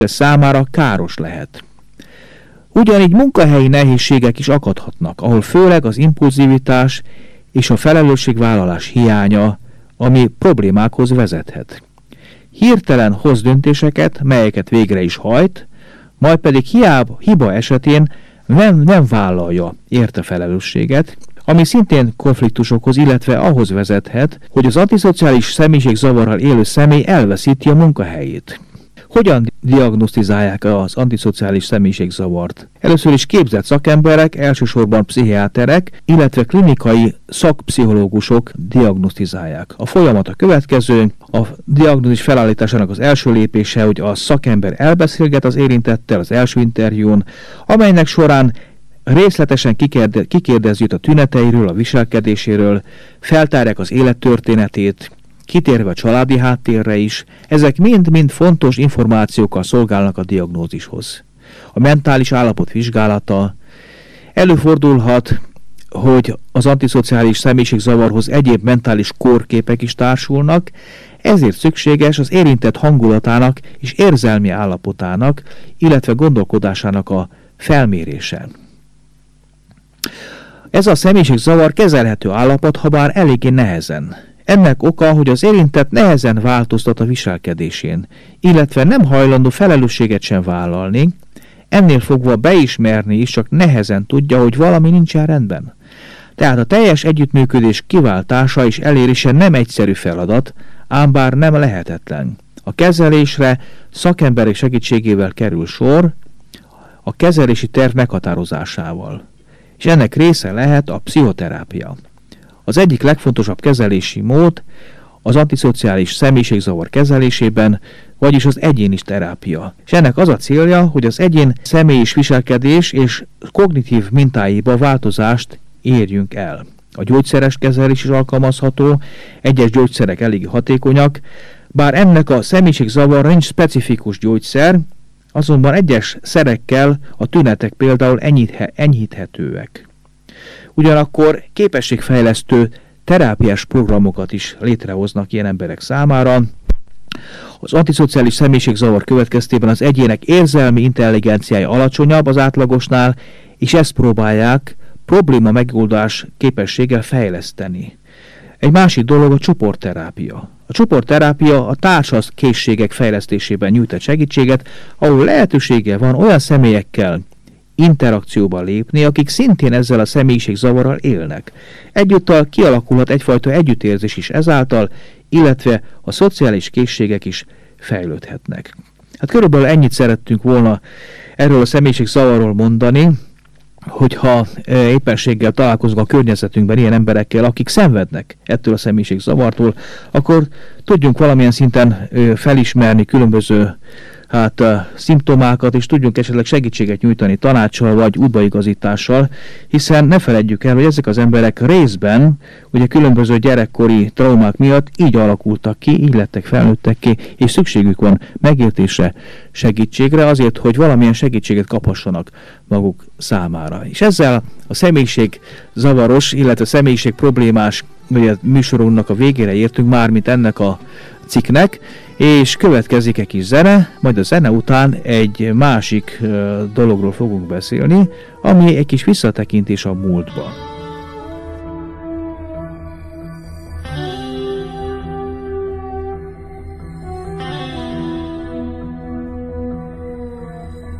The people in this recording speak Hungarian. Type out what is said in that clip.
számára káros lehet. Ugyanígy munkahelyi nehézségek is akadhatnak, ahol főleg az impulzivitás és a felelősségvállalás hiánya, ami problémákhoz vezethet. Hirtelen hoz döntéseket, melyeket végre is hajt, majd pedig hiba esetén nem vállalja érte felelősséget, ami szintén konfliktusokhoz, illetve ahhoz vezethet, hogy az antiszociális személyiségzavarral élő személy elveszíti a munkahelyét. Hogyan diagnosztizálják az antiszociális személyiségzavart? Először is képzett szakemberek, elsősorban pszichiáterek, illetve klinikai szakpszichológusok diagnosztizálják. A folyamat a következő, a diagnózis felállításának az első lépése, hogy a szakember elbeszélget az érintettel az első interjún, amelynek során részletesen kikérdezi a tüneteiről, a viselkedéséről, feltárják az élettörténetét, kitérve a családi háttérre is, ezek mind-mind fontos információkkal szolgálnak a diagnózishoz. A mentális állapot vizsgálata előfordulhat, hogy az antiszociális személyiségzavarhoz egyéb mentális kórképek is társulnak, ezért szükséges az érintett hangulatának és érzelmi állapotának, illetve gondolkodásának a felmérése. Ez a személyiségzavar kezelhető állapot, ha bár eléggé nehezen. Ennek oka, hogy az érintett nehezen változtat a viselkedésén, illetve nem hajlandó felelősséget sem vállalni, ennél fogva beismerni is csak nehezen tudja, hogy valami nincsen rendben. Tehát a teljes együttműködés kiváltása és elérése nem egyszerű feladat, ám bár nem lehetetlen. A kezelésre szakemberek segítségével kerül sor, a kezelési terv meghatározásával, és ennek része lehet a pszichoterápia. Az egyik legfontosabb kezelési mód az antiszociális személyiségzavar kezelésében, vagyis az egyéni terápia. És ennek az a célja, hogy az egyén személyis viselkedés és kognitív mintáiba változást érjünk el. A gyógyszeres kezelés is alkalmazható, egyes gyógyszerek elég hatékonyak, bár ennek a személyiségzavarra nincs specifikus gyógyszer, azonban egyes szerekkel a tünetek például enyhíthetőek. Ugyanakkor képességfejlesztő terápiás programokat is létrehoznak ilyen emberek számára. Az antiszociális személyiségzavar következtében az egyének érzelmi intelligenciája alacsonyabb az átlagosnál, és ezt próbálják probléma megoldás képességgel fejleszteni. Egy másik dolog a csoportterápia. A csoportterápia a társas készségek fejlesztésében nyújt segítséget, ahol lehetősége van olyan személyekkel interakcióba lépni, akik szintén ezzel a személyiségzavarral élnek. Egyúttal kialakulhat egyfajta együttérzés is ezáltal, illetve a szociális készségek is fejlődhetnek. Hát körülbelül ennyit szerettünk volna erről a személyiségzavarról mondani, hogyha éppenséggel találkozunk a környezetünkben ilyen emberekkel, akik szenvednek ettől a személyiségzavartól, akkor tudjunk valamilyen szinten felismerni különböző szimptomákat, és tudjunk esetleg segítséget nyújtani tanácssal vagy útbaigazítással, hiszen ne feledjük el, hogy ezek az emberek részben ugye különböző gyerekkori traumák miatt így alakultak ki, így lettek felnőttek ki, és szükségük van megértésre, segítségre azért, hogy valamilyen segítséget kaphassanak maguk számára. És ezzel a személyiségzavaros, illetve személyiség problémás műsorunknak a végére értünk már, mint ennek a cikknek, és következik egy kis zene, majd a zene után egy másik dologról fogunk beszélni, ami egy kis visszatekintés a múltba.